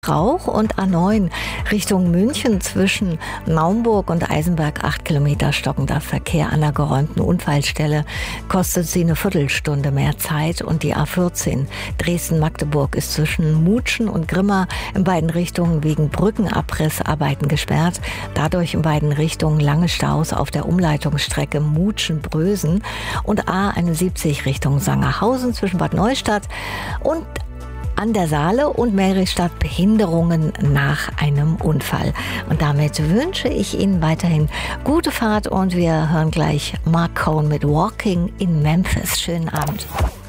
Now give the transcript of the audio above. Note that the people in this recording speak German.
Rauch und A9 Richtung München zwischen Naumburg und Eisenberg 8 Kilometer stockender Verkehr an der geräumten Unfallstelle. Kostet sie eine Viertelstunde mehr Zeit. Und die A14 Dresden-Magdeburg ist zwischen Mutschen und Grimma in beiden Richtungen wegen Brückenabrissarbeiten gesperrt. Dadurch in beiden Richtungen lange Staus auf der Umleitungsstrecke Mutschen-Brösen und A71 Richtung Sangerhausen zwischen Bad Neustadt und an der Saale und Meristadt Behinderungen nach einem Unfall. Und damit wünsche ich Ihnen weiterhin gute Fahrt und wir hören gleich Mark Cohn mit Walking in Memphis. Schönen Abend.